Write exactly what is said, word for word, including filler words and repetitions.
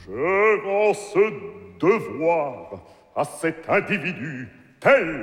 Je rends ce devoir à cet individu tel